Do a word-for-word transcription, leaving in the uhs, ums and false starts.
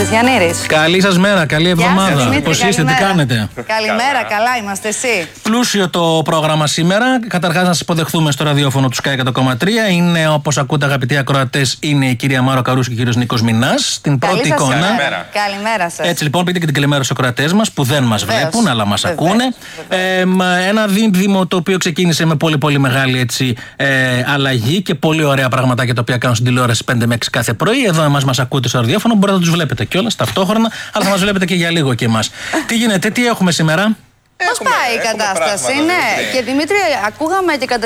Δημήτρης Γιαννήρης. Καλή σας μέρα, καλή εβδομάδα. Δημήτρη, Πώς είστε, τι κάνετε? Καλημέρα, καλά είμαστε, εσύ? Πλούσιο το πρόγραμμα σήμερα. Καταρχάς, να σας υποδεχθούμε στο ραδιόφωνο του Sky εκατό κόμμα τρία. Είναι, όπως ακούτε, αγαπητοί ακροατές, είναι η κυρία Μάρο Καρούση και ο κύριος Νίκος Μινάς. Την Καλή πρώτη σας εικόνα. Καλημέρα. Καλημέρα σας. Έτσι λοιπόν, πείτε και την καλημέρα στους ακροατές μας που δεν μας Βεβαίως. βλέπουν, αλλά μας Βεβαίως. ακούνε. Βεβαίως. Ε, ένα δίδυμο το οποίο ξεκίνησε με πολύ πολύ μεγάλη έτσι, ε, αλλαγή και πολύ ωραία πραγματάκια τα οποία κάνουν στην τηλεόραση πέντε με έξι κάθε πρωί. Εδώ εμάς μας ακούτε στο ραδιόφωνο, μπορείτε να τους βλέπετε κιόλας ταυτόχρονα, αλλά θα μας βλέπετε και για λίγο κι εμάς. Τι γίνεται, τι έχουμε σήμερα? Πώς πάει η κατάσταση, ναι. Και Δημήτρη, ακούγαμε και κατά